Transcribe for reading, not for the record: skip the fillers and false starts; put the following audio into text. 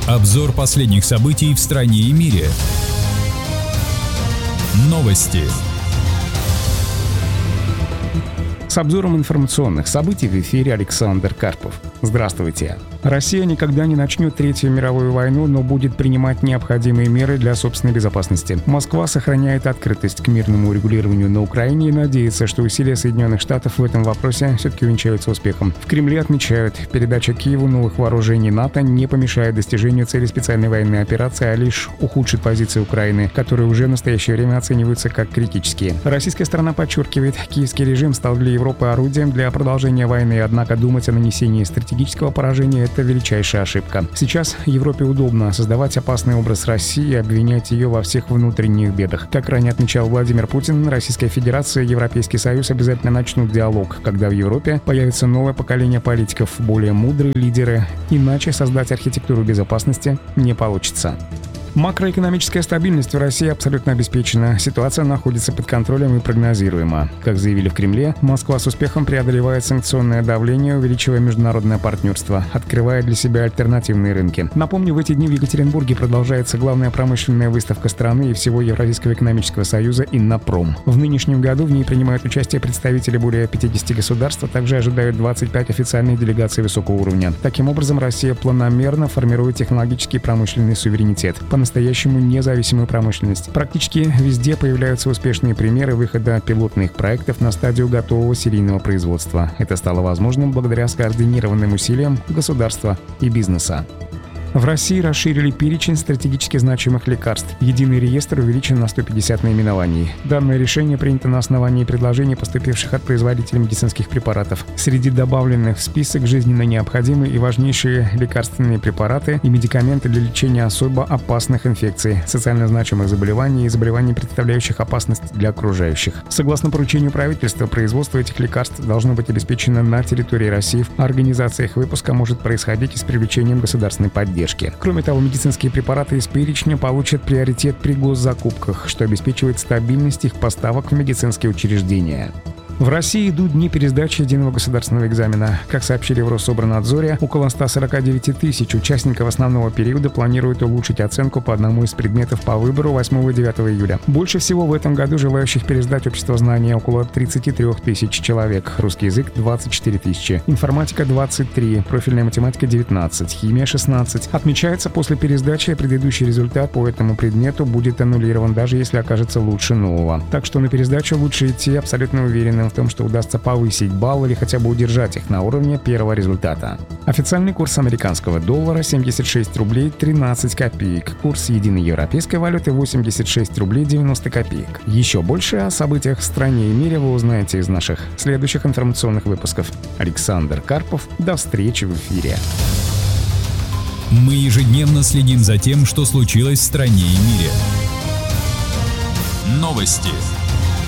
Обзор последних событий в стране и мире. Новости. С обзором информационных событий в эфире Александр Карпов. Здравствуйте. Россия никогда не начнет Третью мировую войну, но будет принимать необходимые меры для собственной безопасности. Москва сохраняет открытость к мирному урегулированию на Украине и надеется, что усилия Соединенных Штатов в этом вопросе все-таки увенчаются успехом. В Кремле отмечают, передача Киеву новых вооружений НАТО не помешает достижению цели специальной военной операции, а лишь ухудшит позиции Украины, которые уже в настоящее время оцениваются как критические. Российская сторона подчеркивает, киевский режим стал для Европы орудием для продолжения войны, однако думать о нанесении стратегического поражения – это величайшая ошибка. Сейчас Европе удобно создавать опасный образ России и обвинять ее во всех внутренних бедах. Как ранее отмечал Владимир Путин, Российская Федерация и Европейский Союз обязательно начнут диалог, когда в Европе появится новое поколение политиков, более мудрые лидеры. Иначе создать архитектуру безопасности не получится. Макроэкономическая стабильность в России абсолютно обеспечена. Ситуация находится под контролем и прогнозируема. Как заявили в Кремле, Москва с успехом преодолевает санкционное давление, увеличивая международное партнерство, открывая для себя альтернативные рынки. Напомню, в эти дни в Екатеринбурге продолжается главная промышленная выставка страны и всего Евразийского экономического союза «Иннопром». В нынешнем году в ней принимают участие представители более 50 государств, а также ожидают 25 официальных делегаций высокого уровня. Таким образом, Россия планомерно формирует технологический и промышленный суверенитет. По-настоящему независимую промышленность. Практически везде появляются успешные примеры выхода пилотных проектов на стадию готового серийного производства. Это стало возможным благодаря скоординированным усилиям государства и бизнеса. В России расширили перечень стратегически значимых лекарств. Единый реестр увеличен на 150 наименований. Данное решение принято на основании предложений, поступивших от производителей медицинских препаратов. Среди добавленных в список жизненно необходимые и важнейшие лекарственные препараты и медикаменты для лечения особо опасных инфекций, социально значимых заболеваний и заболеваний, представляющих опасность для окружающих. Согласно поручению правительства, производство этих лекарств должно быть обеспечено на территории России, а организация их выпуска может происходить и с привлечением государственной поддержки. Кроме того, медицинские препараты из перечня получат приоритет при госзакупках, что обеспечивает стабильность их поставок в медицинские учреждения. В России идут дни пересдачи единого государственного экзамена. Как сообщили в Россоборнадзоре, около 149 тысяч участников основного периода планируют улучшить оценку по одному из предметов по выбору 8 и 9 июля. Больше всего в этом году желающих пересдать обществознание около 33 тысяч человек, русский язык – 24 тысячи, информатика – 23, профильная математика – 19, химия – 16. Отмечается, после пересдачи предыдущий результат по этому предмету будет аннулирован, даже если окажется лучше нового. Так что на пересдачу лучше идти абсолютно уверенным в том, что удастся повысить балл или хотя бы удержать их на уровне первого результата. Официальный курс американского доллара – 76 рублей 13 копеек. Курс единой европейской валюты – 86 рублей 90 копеек. Еще больше о событиях в стране и мире вы узнаете из наших следующих информационных выпусков. Александр Карпов. До встречи в эфире. Мы ежедневно следим за тем, что случилось в стране и мире. Новости.